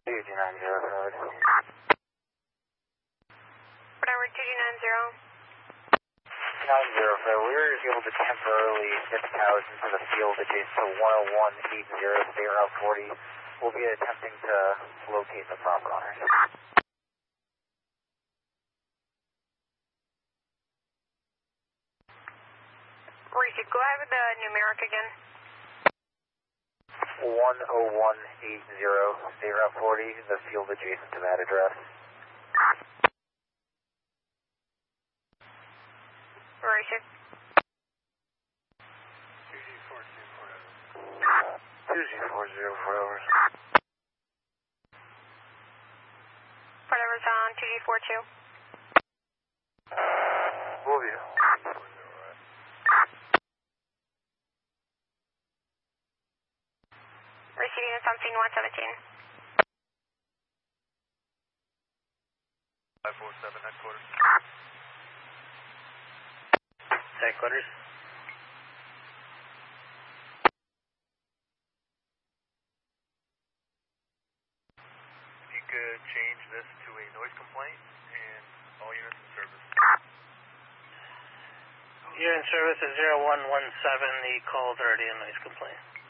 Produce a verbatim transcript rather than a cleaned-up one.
two two nine zero, forward. Whatever, two two nine zero. nine zero, so we were able to temporarily shift towers into the field adjacent to one oh one eight zero, stay around forty. We'll be attempting to locate the proper owners. Richard, go ahead with the numeric again. one oh one eight zero, stay around forty, the field adjacent to that address. Richard. two G four zero four two G four zero four hours. Whatever's on two G four two. Will be. Receiving at something one seventeen. five four seven, headquarters. Headquarters. If you could change this to a noise complaint and all units in service. You're in service at zero one one seven, the call's already a noise complaint.